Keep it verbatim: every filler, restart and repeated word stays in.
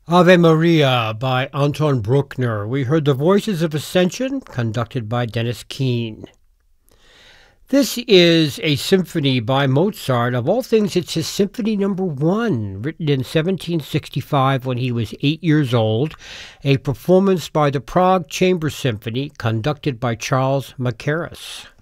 Ave Maria by Anton Bruckner. We heard The Voices of Ascension, conducted by Dennis Keane. This is a symphony by Mozart. Of all things, it's his Symphony Number One, written in seventeen sixty-five when he was eight years old, a performance by the Prague Chamber Symphony, conducted by Charles Mackerras.